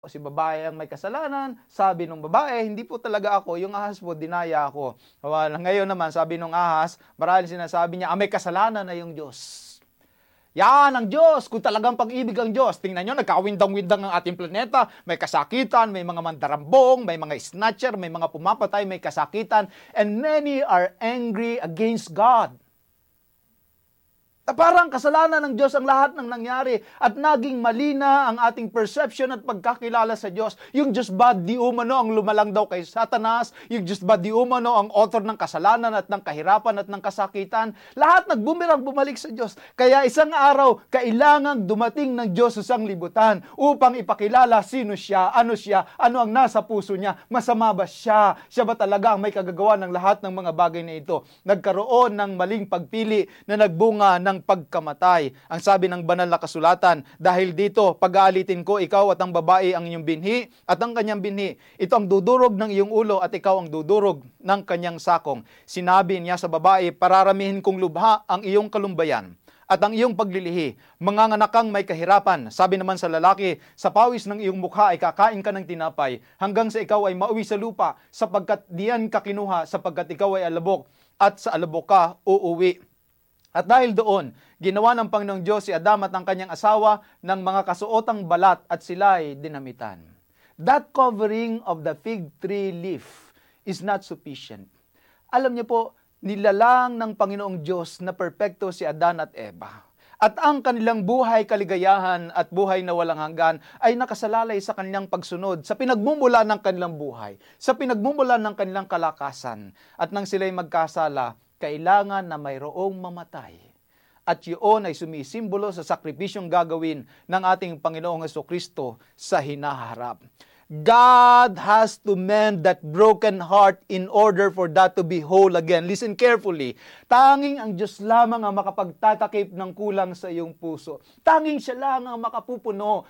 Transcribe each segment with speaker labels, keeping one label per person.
Speaker 1: si babae ang may kasalanan, sabi ng babae, hindi po talaga ako, yung ahas po, dinaya ako. Ngayon naman, sabi ng ahas, marahil sinasabi niya, may kasalanan na yung Diyos. Yan ang Diyos, kung talagang pag-ibig ang Diyos. Tingnan nyo, nagkawindang-windang ang ating planeta, may kasakitan, may mga mandarambong, may mga snatcher, may mga pumapatay, may kasakitan, and many are angry against God. Parang kasalanan ng Diyos ang lahat ng nangyari at naging mali na ang ating perception at pagkakilala sa Diyos. Yung Diyos ba di umano ang lumalang daw kay Satanas? Yung Diyos ba di umano ang author ng kasalanan at ng kahirapan at ng kasakitan? Lahat nagbumirang bumalik sa Diyos. Kaya isang araw, kailangang dumating ng Diyos sa sanglibutan upang ipakilala sino siya, ano ang nasa puso niya, masama ba siya? Siya ba talaga ang may kagagawa ng lahat ng mga bagay na ito? Nagkaroon ng maling pagpili na nagbunga ng pagkamatay. Ang sabi ng banal na kasulatan, dahil dito, pag-aalitin ko, ikaw at ang babae ang inyong binhi at ang kanyang binhi. Ito ang dudurog ng iyong ulo at ikaw ang dudurog ng kanyang sakong. Sinabi niya sa babae, pararamihin kong lubha ang iyong kalumbayan at ang iyong paglilihi. Manganganak kang may kahirapan. Sabi naman sa lalaki, sa pawis ng iyong mukha ay kakain ka ng tinapay hanggang sa ikaw ay mauwi sa lupa sapagkat diyan ka kinuha sapagkat ikaw ay alabok at sa alabok ka uuwi. At dahil doon, ginawa ng Panginoong Diyos si Adam at ang kanyang asawa ng mga kasuotang balat at sila ay dinamitan. That covering of the fig tree leaf is not sufficient. Alam niyo po, nilalang ng Panginoong Diyos na perpekto si Adan at Eva. At ang kanilang buhay, kaligayahan at buhay na walang hanggan ay nakasalalay sa kanilang pagsunod, sa pinagmumula ng kanilang buhay, sa pinagmumula ng kanilang kalakasan. At nang sila'y magkasala, kailangan na mayroong mamatay. At yun ay sumisimbolo sa sakripisyong gagawin ng ating Panginoong Jesucristo sa hinaharap. God has to mend that broken heart in order for that to be whole again. Listen carefully. Tanging ang Diyos lamang ang makapagtatakip ng kulang sa iyong puso. Tanging siya lang ang makapupuno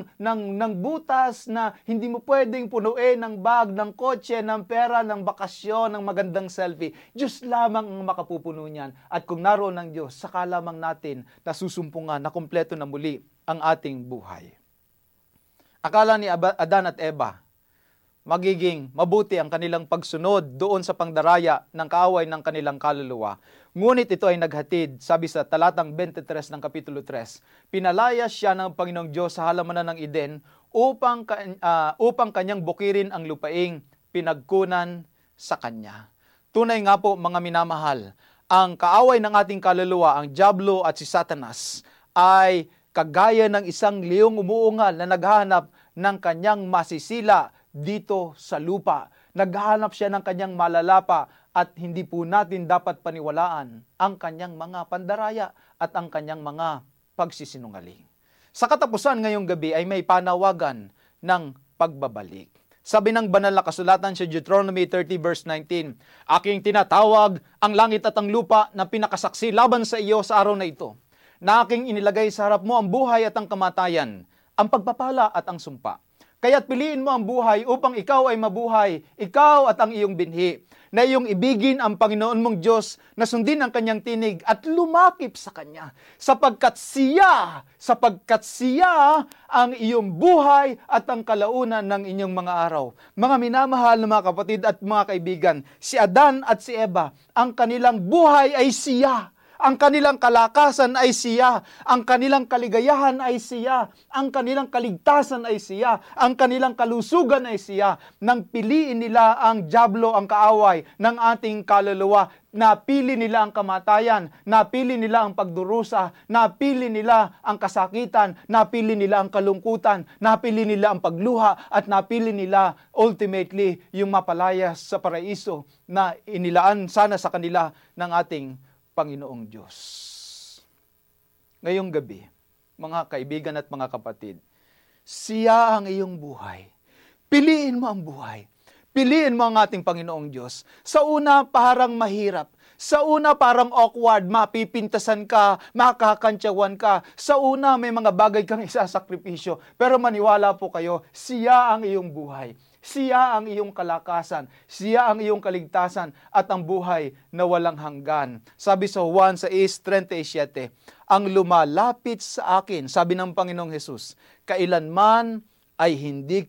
Speaker 1: ng butas na hindi mo pwedeng punuin ng bag, ng kotse, ng pera, ng bakasyon, ng magandang selfie. Diyos lamang ang makapupuno niyan. At kung naroon ng Diyos, saka lamang natin nasusumpungan na kumpleto na muli ang ating buhay. Akala ni Adan at Eva, magiging mabuti ang kanilang pagsunod doon sa pangdaraya ng kaaway ng kanilang kaluluwa. Ngunit ito ay naghatid, sabi sa talatang 23 ng Kapitulo 3, pinalaya siya ng Panginoong Diyos sa halamanan ng Eden upang kanyang bukirin ang lupaing pinagkunan sa kanya. Tunay nga po mga minamahal, ang kaaway ng ating kaluluwa, ang Diablo at si Satanas, ay kagaya ng isang leong umuungal na naghahanap ng kanyang masisila dito sa lupa. Naghahanap siya ng kanyang malalapa at hindi po natin dapat paniwalaan ang kanyang mga pandaraya at ang kanyang mga pagsisinungaling. Sa katapusan ngayong gabi ay may panawagan ng pagbabalik. Sabi ng banal na kasulatan sa Deuteronomy 30 verse 19, aking tinatawag ang langit at ang lupa na pinakasaksi laban sa iyo sa araw na ito, na aking inilagay sa harap mo ang buhay at ang kamatayan, ang pagpapala at ang sumpa. Kaya't piliin mo ang buhay upang ikaw ay mabuhay, ikaw at ang iyong binhi, na iyong ibigin ang Panginoon mong Diyos, na sundin ang kanyang tinig at lumakip sa Kanya, sapagkat siya ang iyong buhay at ang kalaunan ng inyong mga araw. Mga minamahal na mga kapatid at mga kaibigan, si Adan at si Eva, ang kanilang buhay ay siya. Ang kanilang kalakasan ay siya, ang kanilang kaligayahan ay siya, ang kanilang kaligtasan ay siya, ang kanilang kalusugan ay siya. Nang piliin nila ang Diablo, ang kaaway ng ating kaluluwa, napili nila ang kamatayan, napili nila ang pagdurusa, napili nila ang kasakitan, napili nila ang kalungkutan, napili nila ang pagluha, at napili nila ultimately yung mapalayas sa paraiso na inilaan sana sa kanila ng ating Panginoong Diyos. Ngayong gabi, mga kaibigan at mga kapatid, siya ang iyong buhay. Piliin mo ang buhay. Piliin mo ang ating Panginoong Diyos. Sa una, parang mahirap. Sa una, parang awkward, mapipintasan ka, makakantsawan ka. Sa una, may mga bagay kang isasakripisyo. Pero maniwala po kayo, siya ang iyong buhay. Siya ang iyong kalakasan, siya ang iyong kaligtasan at ang buhay na walang hanggan. Sabi sa Juan 6:37, ang lumalapit sa akin, sabi ng Panginoong Hesus, kailanman ay hindi